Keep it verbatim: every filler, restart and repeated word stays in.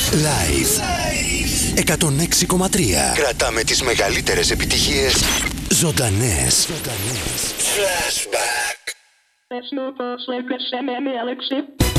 Live εκατόν έξι κόμμα τρία. Κρατάμε τις μεγαλύτερες επιτυχίες ζωντανές. Flashback.